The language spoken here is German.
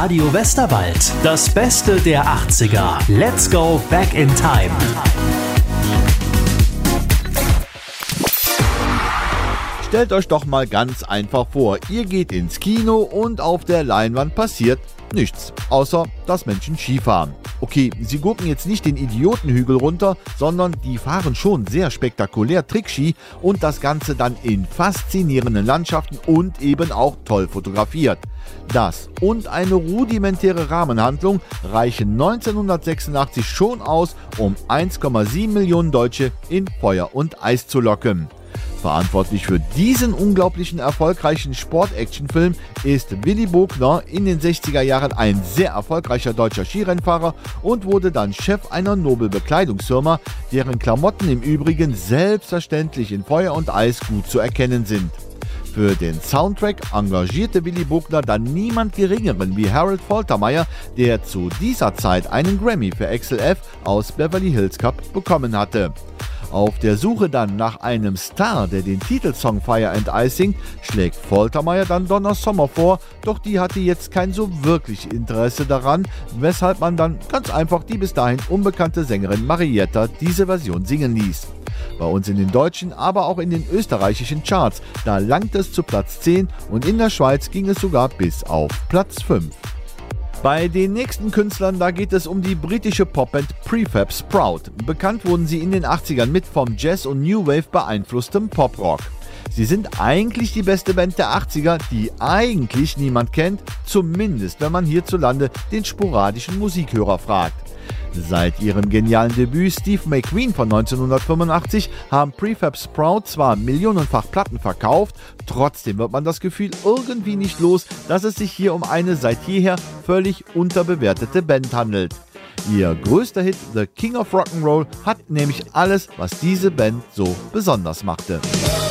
Radio Westerwald. Das Beste der 80er. Let's go back in time. Stellt euch doch mal ganz einfach vor, ihr geht ins Kino und auf der Leinwand passiert nichts, außer dass Menschen Skifahren. Okay, sie gucken jetzt nicht den Idiotenhügel runter, sondern die fahren schon sehr spektakulär Trickski und das Ganze dann in faszinierenden Landschaften und eben auch toll fotografiert. Das und eine rudimentäre Rahmenhandlung reichen 1986 schon aus, um 1,7 Millionen Deutsche in Feuer und Eis zu locken. Verantwortlich für diesen unglaublichen erfolgreichen Sport-Action-Film ist Willy Bogner, in den 60er Jahren ein sehr erfolgreicher deutscher Skirennfahrer und wurde dann Chef einer Nobel-Bekleidungsfirma, deren Klamotten im Übrigen selbstverständlich in Feuer und Eis gut zu erkennen sind. Für den Soundtrack engagierte Willy Bogner dann niemand Geringeren wie Harold Faltermeyer, der zu dieser Zeit einen Grammy für Axel F. aus Beverly Hills Cop bekommen hatte. Auf der Suche dann nach einem Star, der den Titelsong Fire and Ice singt, schlägt Faltermeyer dann Donna Summer vor, doch die hatte jetzt kein so wirklich Interesse daran, weshalb man dann ganz einfach die bis dahin unbekannte Sängerin Marietta diese Version singen ließ. Bei uns in den deutschen, aber auch in den österreichischen Charts, da langte es zu Platz 10 und in der Schweiz ging es sogar bis auf Platz 5. Bei den nächsten Künstlern, da geht es um die britische Popband Prefab Sprout. Bekannt wurden sie in den 80ern mit vom Jazz und New Wave beeinflusstem Poprock. Sie sind eigentlich die beste Band der 80er, die eigentlich niemand kennt, zumindest wenn man hierzulande den sporadischen Musikhörer fragt. Seit ihrem genialen Debüt Steve McQueen von 1985 haben Prefab Sprout zwar millionenfach Platten verkauft, trotzdem wird man das Gefühl irgendwie nicht los, dass es sich hier um eine seit jeher völlig unterbewertete Band handelt. Ihr größter Hit, The King of Rock'n'Roll, hat nämlich alles, was diese Band so besonders machte.